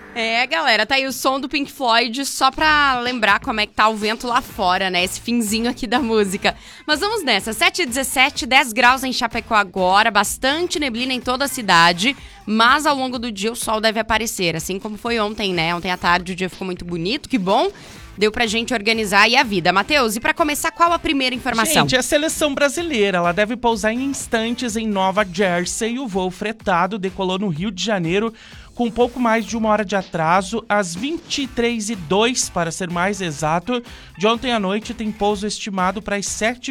É, galera, tá aí o som do Pink Floyd só pra lembrar como é que tá o vento lá fora, né? Esse finzinho aqui da música. Mas vamos nessa, 7h17, 10 graus em Chapecó agora, bastante neblina em toda a cidade, mas ao longo do dia o sol deve aparecer, assim como foi ontem, né? Ontem à tarde o dia ficou muito bonito, que bom. Deu pra gente organizar aí a vida. Matheus, e pra começar, qual a primeira informação? Gente, a seleção brasileira, ela deve pousar em instantes em Nova Jersey. O voo fretado decolou no Rio de Janeiro com um pouco mais de 1 hora de atraso, às 23h02, para ser mais exato. De ontem à noite tem pouso estimado para as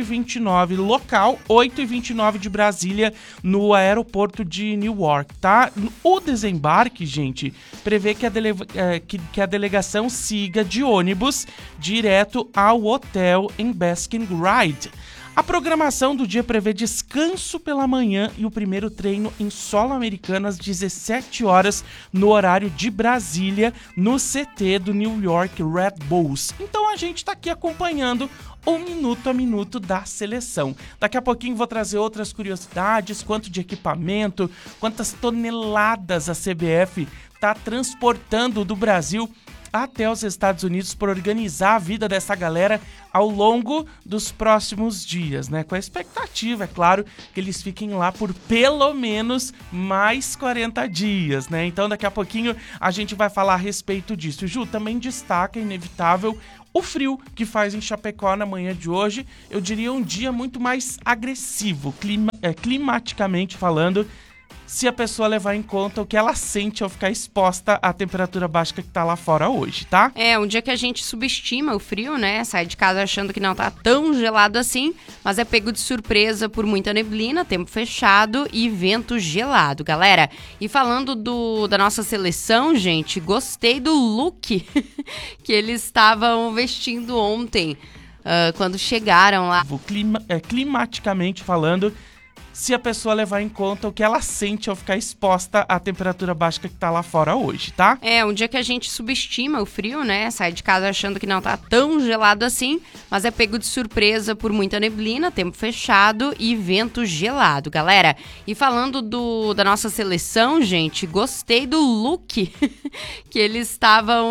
7h29, local 8h29 de Brasília, no aeroporto de Newark, tá? O desembarque, gente, prevê que a delegação siga de ônibus direto ao hotel em Basking Ridge. A programação do dia prevê descanso pela manhã e o primeiro treino em solo americano às 17 horas no horário de Brasília, no CT do New York Red Bulls. Então a gente tá aqui acompanhando o minuto a minuto da seleção. Daqui a pouquinho vou trazer outras curiosidades, quanto de equipamento, quantas toneladas a CBF tá transportando do Brasil até os Estados Unidos por organizar a vida dessa galera ao longo dos próximos dias, né? Com a expectativa, é claro, que eles fiquem lá por pelo menos mais 40 dias, né? Então daqui a pouquinho a gente vai falar a respeito disso. Ju, também destaca, inevitável, o frio que faz em Chapecó na manhã de hoje. Eu diria um dia muito mais agressivo, climaticamente falando, se a pessoa levar em conta o que ela sente ao ficar exposta à temperatura baixa que tá lá fora hoje, tá? É, um dia que a gente subestima o frio, né? Sai de casa achando que não tá tão gelado assim, mas é pego de surpresa por muita neblina, tempo fechado e vento gelado, galera. E falando da nossa seleção, gente, gostei do look que eles estavam vestindo ontem, quando chegaram lá. Climaticamente falando, se a pessoa levar em conta o que ela sente ao ficar exposta à temperatura baixa que tá lá fora hoje, tá? É, um dia que a gente subestima o frio, né? Sai de casa achando que não tá tão gelado assim, mas é pego de surpresa por muita neblina, tempo fechado e vento gelado, galera. E falando da nossa seleção, gente, gostei do look que eles estavam